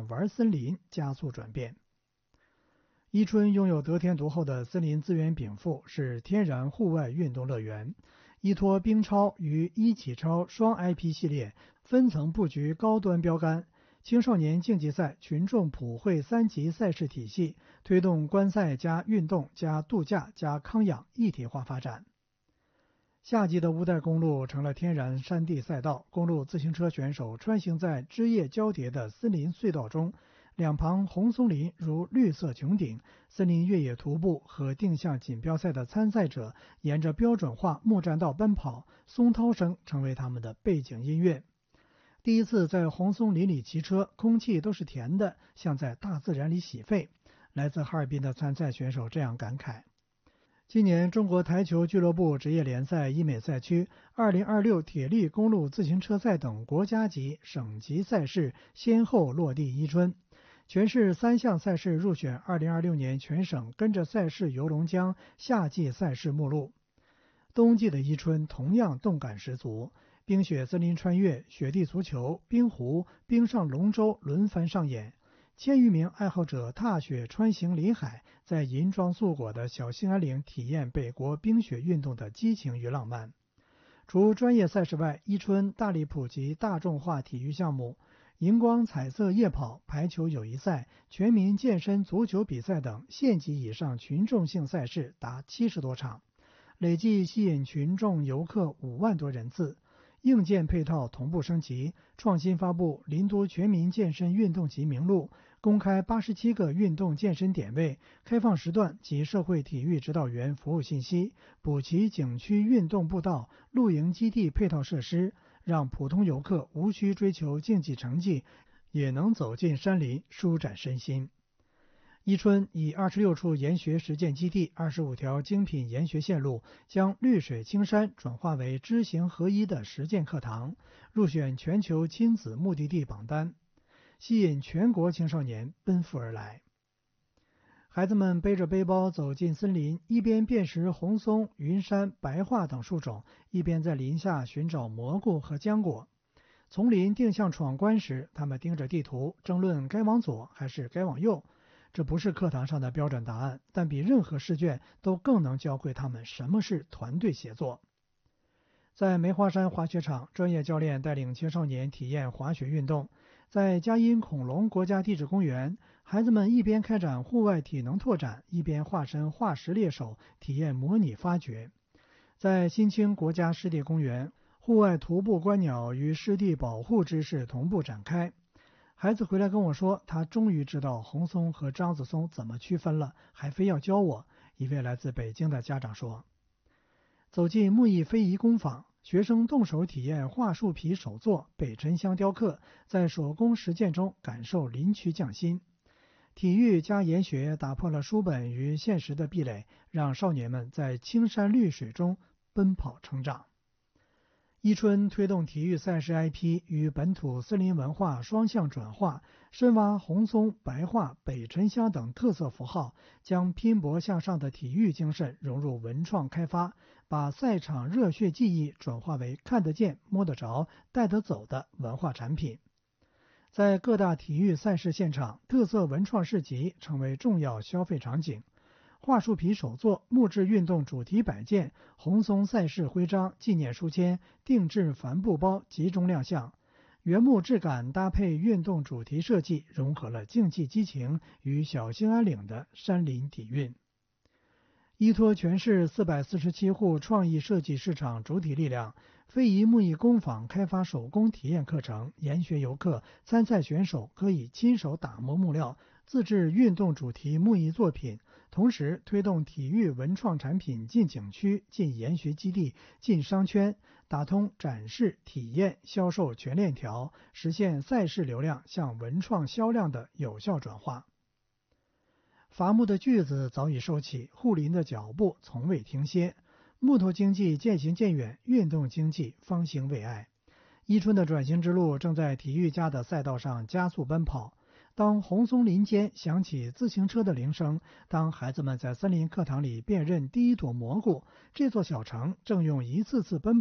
玩森林加速转变。伊春拥有得天独厚的森林资源禀赋，是天然户外运动乐园。依托冰超与一起超双 IP 系列，分层布局高端标杆，青少年竞技赛、群众普惠3级赛事体系，推动观赛加运动加度假加康养一体化发展。夏季的乌代公路成了天然山地赛道，公路自行车选手穿行在枝叶交叠的森林隧道中，两旁红松林如绿色穹顶，森林越野徒步和定向锦标赛的参赛者沿着标准化木栈道奔跑，松涛声成为他们的背景音乐。第一次在红松林里骑车，空气都是甜的，像在大自然里洗肺。来自哈尔滨的参赛选手这样感慨。今年中国台球俱乐部职业联赛医美赛区2026铁力公路自行车赛等国家级、省级赛事先后落地伊春，全市3项赛事入选2026年全省跟着赛事游龙江夏季赛事目录。冬季的伊春同样动感十足，冰雪森林穿越、雪地足球、冰壶、冰上龙舟轮番上演。千余名爱好者踏雪穿行临海，在银装素裹的小兴安岭体验北国冰雪运动的激情与浪漫。除专业赛事外，伊春大力普及大众化体育项目，荧光彩色夜跑、排球友谊赛、全民健身足球比赛等县级以上群众性赛事达70多场，累计吸引群众游客5万多人次。硬件配套同步升级，创新发布林都全民健身运动集名录，公开87个运动健身点位，开放时段及社会体育指导员服务信息，补齐景区运动步道、露营基地配套设施，让普通游客无需追求竞技成绩，也能走进山林舒展身心。伊春以26处研学实践基地、25条精品研学线路，将绿水青山转化为知行合一的实践课堂，入选全球亲子目的地榜单，吸引全国青少年奔赴而来。孩子们背着背包走进森林，一边辨识红松、云杉、白桦等树种，一边在林下寻找蘑菇和浆果。丛林定向闯关时，他们盯着地图，争论该往左还是该往右。这不是课堂上的标准答案，但比任何试卷都更能教会他们什么是团队协作。在梅花山滑雪场，专业教练带领青少年体验滑雪运动。在嘉荫恐龙国家地质公园，孩子们一边开展户外体能拓展，一边化身化石猎手，体验模拟发掘。在新青国家湿地公园，户外徒步观鸟与湿地保护知识同步展开。孩子回来跟我说，他终于知道红松和樟子松怎么区分了，还非要教我。一位来自北京的家长说。走进木艺非遗工坊，学生动手体验桦树皮手作、北沉香雕刻，在手工实践中感受林区匠心。体育加研学打破了书本与现实的壁垒，让少年们在青山绿水中奔跑成长。伊春推动体育赛事 IP 与本土森林文化双向转化，深挖红松、白桦、北沉香等特色符号，将拼搏向上的体育精神融入文创开发，把赛场热血记忆转化为看得见、摸得着、带得走的文化产品。在各大体育赛事现场，特色文创市集成为重要消费场景。桦树皮手作、木质运动主题摆件、红松赛事徽章、纪念书签、定制帆布包集中亮相，原木质感搭配运动主题设计，融合了竞技激情与小兴安岭的山林底蕴。依托全市447户创意设计市场主体力量，非遗木艺工坊开发手工体验课程，研学游客、参赛选手可以亲手打磨木料，自制运动主题木艺作品，同时推动体育文创产品进景区、进研学基地、进商圈，打通展示、体验、销售全链条，实现赛事流量向文创销量的有效转化。伐木的锯子早已收起，护林的脚步从未停歇。木头经济渐行渐远，运动经济方兴未艾。伊春的转型之路正在体育家的赛道上加速奔跑。当红松林间响起自行车的铃声，当孩子们在森林课堂里辨认第一朵蘑菇，这座小城正用一次次奔跑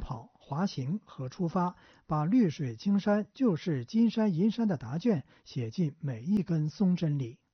滑行和出发，把绿水青山就是金山银山的答卷写进每一根松针里。